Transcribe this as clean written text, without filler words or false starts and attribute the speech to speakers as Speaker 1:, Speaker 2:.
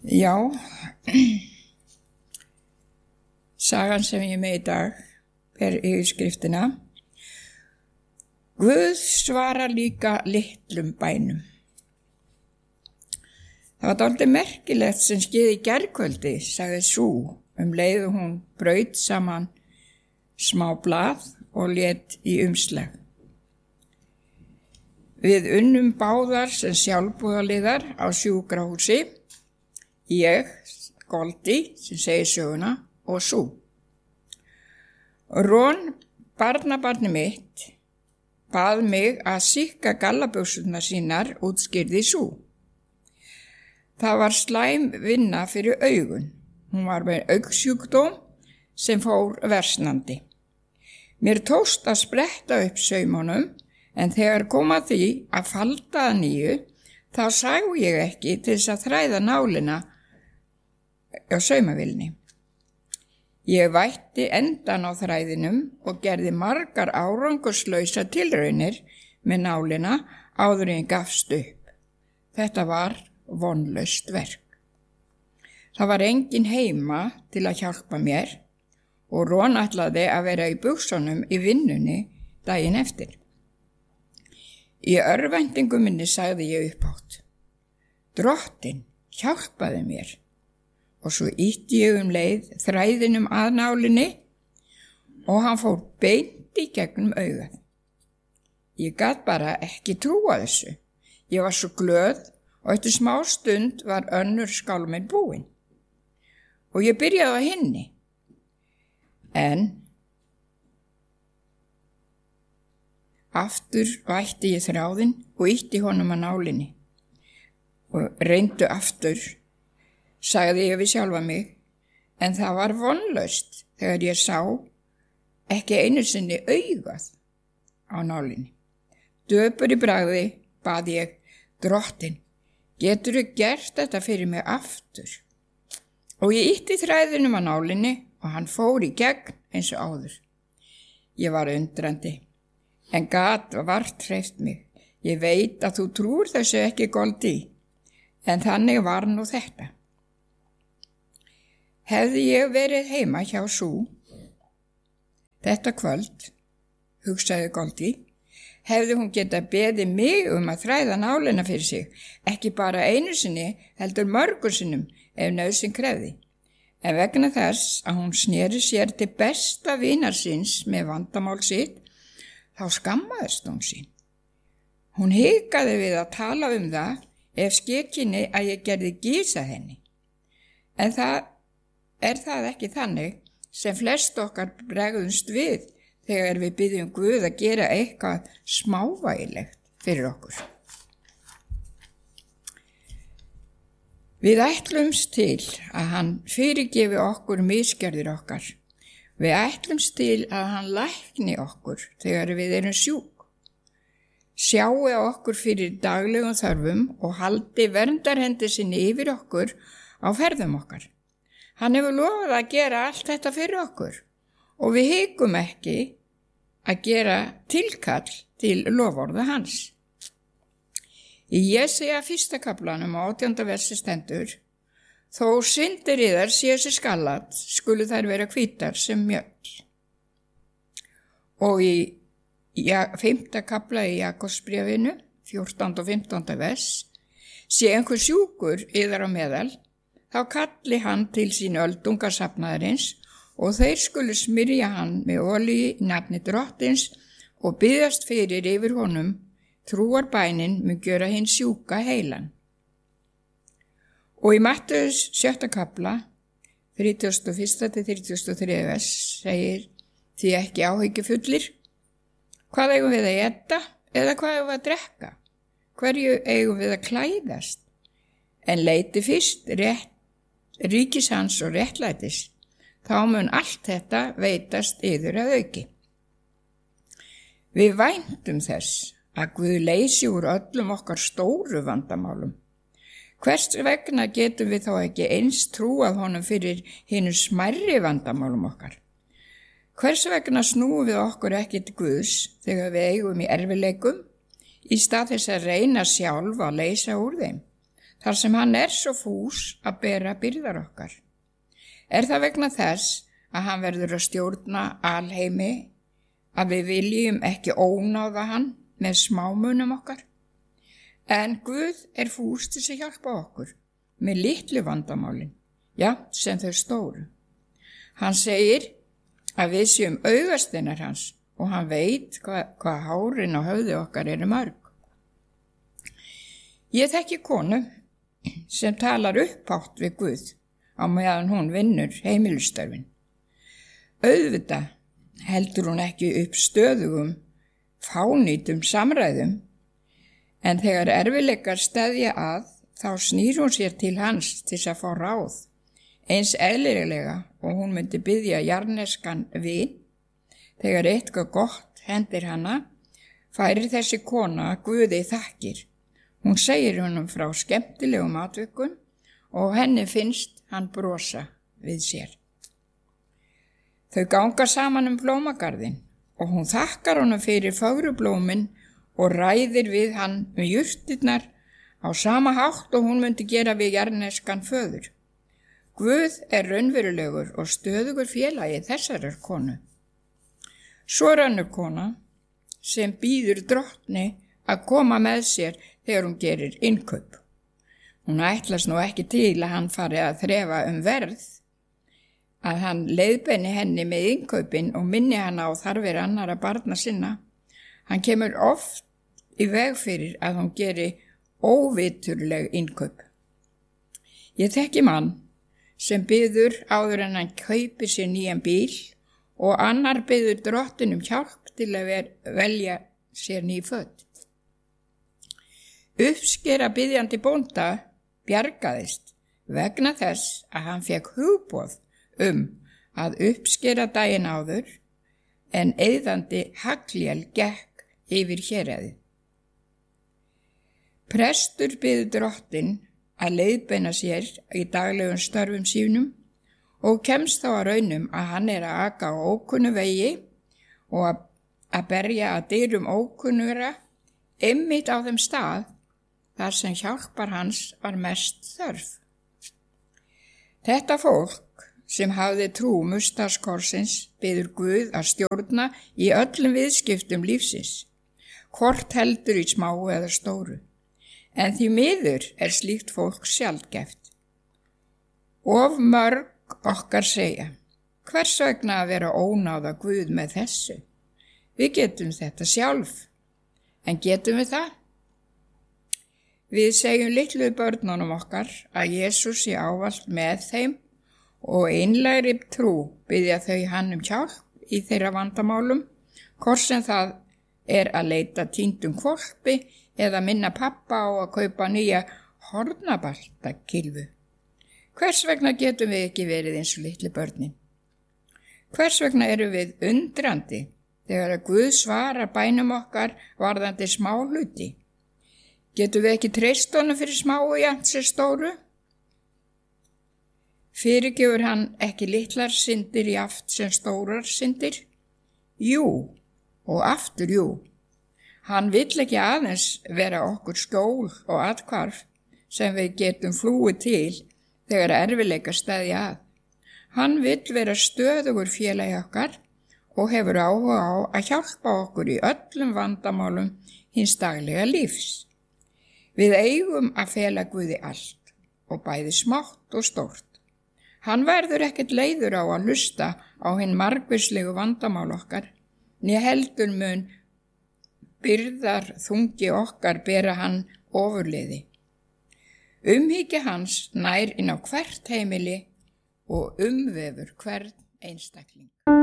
Speaker 1: Já, sagan sem ég með í dag er yfirskriftina Guð svarar líka litlum bænum. Það var dálítið merkilegt sem skeði í gærkvöldi, sagði sú, leið og hún braut saman smá blað og lét í umslag. Við unnum báðar sem sjálfboðaliðar á sjúkrahúsi, ég, Goldi, sem segir söguna, og sú. Ron, barnabarni mitt, bað mig að sýkka gallabuxurnar sínar, útskýrði sú. Það var slæm vinna fyrir augun. Hún var með augsjúkdóm sem fór versnandi. Mér tókst að spretta upp saumunum, en þegar kom að því að falda að nýju, þá sá ég ekki til þess að þræða nálina á saumavilni. Ég vætti endan á þræðinum og gerði margar árangurslausa tilraunir með nálina áður en ég gafst upp. Þetta var vonlaust verk. Það var engin heima til að hjálpa mér og Ron ætlaði að vera í buxunum í vinnunni daginn eftir. Í örvæntingu minni sagði ég upphátt. Drottinn, hjálpaði mér. Og svo ýtti ég leið þræðinum að nálinni og hann fór beint í gegnum augað. Ég gat bara ekki trúa þessu. Ég var svo glöð og eftir smá stund var önnur skálminn búin. Og ég byrjaði á hinni. En aftur vætti ég þráðinn og ýtti honum að nálinni. Og reyndu aftur, sagði ég við sjálfa mig, en það var vonlaust þegar ég sá ekki einu sinni augað á nálinni. Döpur í bragði bað ég, Drottinn, geturðu gert þetta fyrir mig aftur? Og ég ýtti þræðinum á nálinni og hann fór í gegn eins og áður. Ég var undrandi, en gat vart hreyft mig. Ég veit að þú trúir þessu ekki, Goldi, en þannig var nú þetta. Hefði ég verið heima hjá sú þetta kvöld, hugsaði Goldi, hefði hún getað beðið mig að þræða nálina fyrir sig, ekki bara einu sinni, heldur mörgum sinnum ef nauðsyn krefði. En vegna þess að hún sneri sér til besta vinar síns með vandamál sitt, þá skammaðist hún sín. Hún hikaði við að tala það ef skekkinni að ég gerði gys að henni. En það ekki þannig sem flest okkar bregðumst við þegar við biðjum Guð að gera eitthvað smávægilegt fyrir okkur. Við ætlumst til að hann fyrirgefi okkur misgerðir okkar. Við ætlumst til að hann lækni okkur þegar við erum sjúk. Sjái okkur fyrir daglegum þörfum og haldi verndarhendi sinni yfir okkur á ferðum okkar. Hann hefur lofað að gera allt þetta fyrir okkur og við hikum ekki að gera tilkall til loforða hans. Í Jesaja 1. kaflanum á 18. versi stendur, þó syndir yðar séu sér skallat, skulu þær vera hvítar sem mjöll. Og í 5. kafla í Jakobsbréfinu, 14. og 15. vers, sé einhver sjúkur yðar á meðal, þá kalli hann til sín öldungasafnaðarins og þeir skulu smyrja hann með olíu í nafni Drottins og biðjast fyrir yfir honum, trúarbænin mun gjöra hinn sjúka heilan. Og í Mattheus 7. kafla, 31. til 33. vers, segir því ekki áhyggjufullir, hvað eigum við að éta eða hvað eigum við að drekka? Hverju eigum við að klæðast? En leiti fyrst ríkis hans og réttlætis, þá mun allt þetta veitast yður að auki. Við væntum þess að Guð leysi úr öllum okkar stóru vandamálum. Hvers vegna getum við þá ekki eins trúað honum fyrir hinu smærri vandamálum okkar? Hvers vegna snúum við okkur ekki til Guðs þegar við eigum í erfiðleikum, í stað þess að reyna sjálf að leysa úr þeim? þar sem hann svo fús að bera byrðar okkar? Er það vegna þess að hann verður að stjórna alheimi að við viljum ekki ónáða hann með smámunum okkar? En Guð fús til að hjálpa okkur með litlu vandamálin, sem þau stóru. Hann segir að við séum augasteinar hans og hann veit hvað hárin á höfði okkar mörg. Ég þekki konu sem talar upphátt við Guð á meðan hún vinnur heimilistörfin. Auðvitað heldur hún ekki upp stöðugum, fánýtum samræðum, en þegar erfiðleikar steðja að, þá snýr hún sér til hans til að fá ráð, eins eðlilega og hún myndi biðja jarneskan vin. Þegar eitthvað gott hendir hana, færir þessi kona Guði þakkir. Hún segir honum frá skemmtilegum atvikum og henni finnst hann brosa við sér. Þau ganga saman blómagarðinn og hún þakkar honum fyrir fögrublómin og ræðir við hann jurtirnar á sama hátt og hún myndi gera við jarneskan föður. Guð raunverulegur og stöðugur félagi þessarar konu. Svo önnur kona sem býður drottni að koma með sér þegar hún gerir innkaup. Hún ætlast nú ekki til að hann fari að þrefa verð, að hann leiðbeini henni með innkaupin og minni hann á þarfir annarra barna sinna. Hann kemur oft í veg fyrir að hún geri óviturleg innkaup. Ég þekki mann sem biður áður en hann kaupi sér nýjan bíl og annar biður drottinum hjálp til að velja sér ný föt. Uppskera biðjandi bónda bjargaðist vegna þess að hann fékk hugboð að uppskera daginn áður en eyðandi haglél gekk yfir héraðið. Prestur biður drottin að leiðbeina sér í daglegum störfum sínum og kemst þá að raunum að hann að aka á ókunnu vegi og að berja að dyrum ókunnura einmitt á þeim stað þar sem hjálpar hans var mest þörf. Þetta fólk sem hafði trú mustaskorsins biður Guð að stjórna í öllum viðskiptum lífsins, hvort heldur í smáu eða stóru, en því miður slíkt fólk sjaldgæft. Of mörg okkar segja, hvers vegna að vera ónáða Guð með þessu? Við getum þetta sjálf, en getum við það? Við segjum litlu börnunum okkar að Jesús sé ávallt með þeim og einlægri trú biðja þau hann hjálp í þeirra vandamálum, hvort sem það að leita týndum hvolpi eða minna pappa á að kaupa nýja hornabaltakylfu. Hvers vegna getum við ekki verið eins og litlu börnin? Hvers vegna erum við undrandi þegar að Guð svarar bænum okkar varðandi smá hluti? Getum við ekki treyst honum fyrir smáu jafnt sem stóru? Fyrirgefur hann ekki litlar syndir jafnt sem stórar syndir? Jú, og aftur jú. Hann vill ekki aðeins vera okkur skjól og athvarf sem við getum flúið til þegar erfiðleikar steðja að. Hann vill vera stöðugur félagi okkar og hefur áhuga á að hjálpa okkur í öllum vandamálum hins daglega lífs. Við eigum að fela Guði allt og bæði smátt og stórt. Hann verður ekkert leiður á að hlusta á hinn margvíslegu vandamál okkar, né heldur mun byrðar þungi okkar bera hann ofurliði. Umhyggja hans nær inn á hvert heimili og umvefur hvern einstakling.